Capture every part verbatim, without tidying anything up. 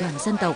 toàn dân tộc.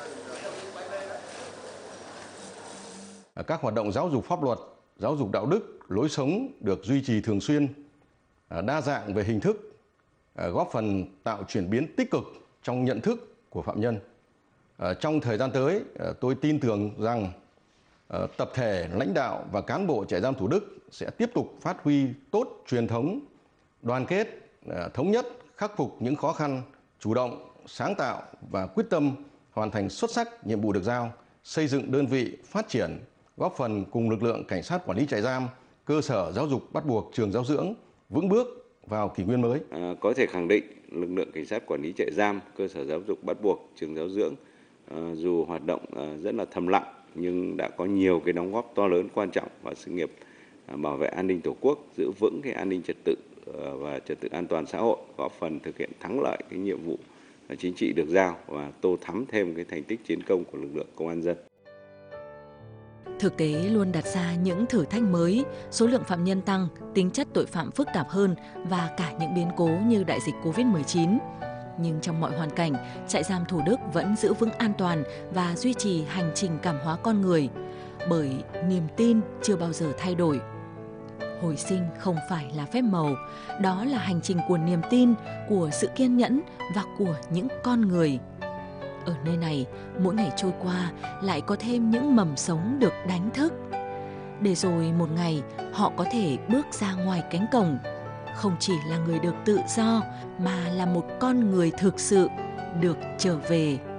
Các hoạt động giáo dục pháp luật, giáo dục đạo đức, lối sống được duy trì thường xuyên, đa dạng về hình thức, góp phần tạo chuyển biến tích cực trong nhận thức của phạm nhân. Trong thời gian tới, tôi tin tưởng rằng tập thể, lãnh đạo và cán bộ trại giam Thủ Đức sẽ tiếp tục phát huy tốt truyền thống đoàn kết, thống nhất, khắc phục những khó khăn, chủ động, sáng tạo và quyết tâm hoàn thành xuất sắc nhiệm vụ được giao, xây dựng đơn vị phát triển, góp phần cùng lực lượng cảnh sát quản lý trại giam, cơ sở giáo dục bắt buộc, trường giáo dưỡng vững bước vào kỷ nguyên mới. À, có thể khẳng định lực lượng cảnh sát quản lý trại giam, cơ sở giáo dục bắt buộc, trường giáo dưỡng à, dù hoạt động à, rất là thầm lặng nhưng đã có nhiều cái đóng góp to lớn quan trọng vào sự nghiệp à, bảo vệ an ninh Tổ quốc, giữ vững cái an ninh trật tự à, và trật tự an toàn xã hội, góp phần thực hiện thắng lợi cái nhiệm vụ à, chính trị được giao và tô thắm thêm cái thành tích chiến công của lực lượng công an nhân dân. Thực tế luôn đặt ra những thử thách mới, số lượng phạm nhân tăng, tính chất tội phạm phức tạp hơn và cả những biến cố như đại dịch Covid mười chín. Nhưng trong mọi hoàn cảnh, trại giam Thủ Đức vẫn giữ vững an toàn và duy trì hành trình cảm hóa con người, bởi niềm tin chưa bao giờ thay đổi. Hồi sinh không phải là phép màu, đó là hành trình của niềm tin, của sự kiên nhẫn và của những con người. Ở nơi này, mỗi ngày trôi qua lại có thêm những mầm sống được đánh thức. Để rồi một ngày họ có thể bước ra ngoài cánh cổng, không chỉ là người được tự do mà là một con người thực sự được trở về.